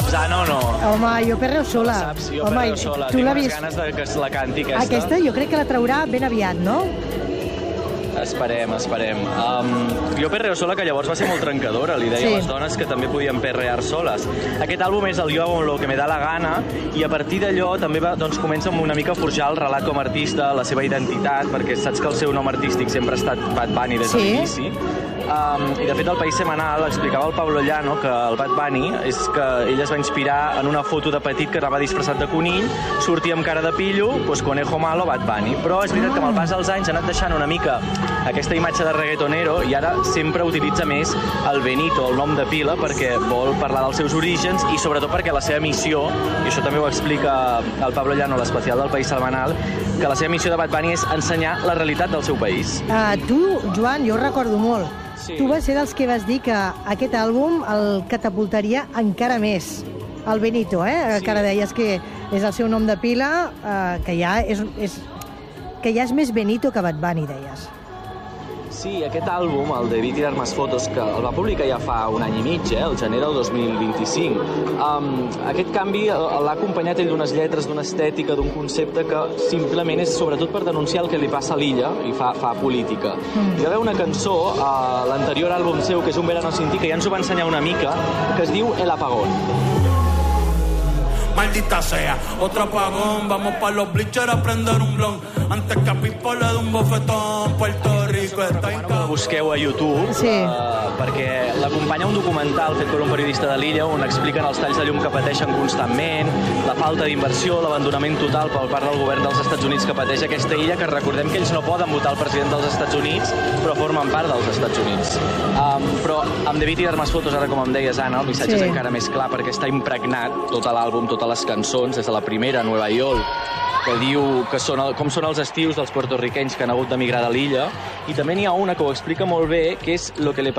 saps, Anna, o no? Home, Jo perreo sola. La saps? Jo perreo sola. Tinc unes ganes que es la canti, aquesta. Aquesta jo crec que la traurà ben aviat, no? Esperem. Jo perreo sola, que llavors va ser molt trencadora. Li deia a les dones que també podien perrear soles. Aquest àlbum és el Jo hago lo que me da la gana, i a partir d'allò també comença amb una mica a forjar el relat com a artista, la seva identitat, perquè saps que el seu nom artístic sempre ha estat Bad Bunny des de l'inici. I de fet el País Semanal explicava el Pablo Llano que el Bad Bunny és que ell es va inspirar en una foto de petit que anava disfressat de conill, sortia amb cara de pillo, pues conejo malo, Bad Bunny. Però és veritat que amb el pas dels anys ha anat deixant una mica aquesta imatge de reggaetonero i ara sempre utilitza més el Benito, el nom de pila, perquè vol parlar dels seus orígens i sobretot perquè la seva missió, i això també ho explica el Pablo Llano a l'especial del País Semanal, que la seva missió de Bad Bunny és ensenyar la realitat del seu país. Tu, Joan, jo ho recordo molt. Tu vas ser dels que vas dir que aquest àlbum el catapultaria encara més. El Benito, que ara deies que és el seu nom de pila, que ja és més Benito que Bad Bunny, deies. Sí, aquest àlbum, el de Vi tirar más fotos, que el va publicar ja fa un any i mig, el gener del 2025. Aquest canvi l'ha acompanyat ell d'unes lletres, d'una estètica, d'un concepte que simplement és sobretot per denunciar el que li passa a l'illa i fa política. Hi va haver una cançó a l'anterior àlbum seu, que és Un verano sin ti, que ja ens ho va ensenyar una mica, que es diu El apagón. Maldita sea, otro apagón, vamos pa' los bleachers a prender un blon, antes que a Pipo le dé un bofetón, Puerto Rico está en que busqueu a YouTube, perquè l'acompanya un documental fet per un periodista de l'illa on expliquen els talls de llum que pateixen constantment, la falta d'inversió, l'abandonament total per part del govern dels Estats Units que pateix aquesta illa, que recordem que ells no poden votar el president dels Estats Units, però formen part dels Estats Units. Però amb De Vi tirar más fotos, ara com em deies, Anna, el missatge és encara més clar perquè està impregnat tot l'àlbum, totes les cançons, des de la primera, Nueva York, que diu com són els estius dels puertorriquenys que han hagut d'emigrar de l'illa, i també n'hi ha una que ho explica molt bé, que és Lo que le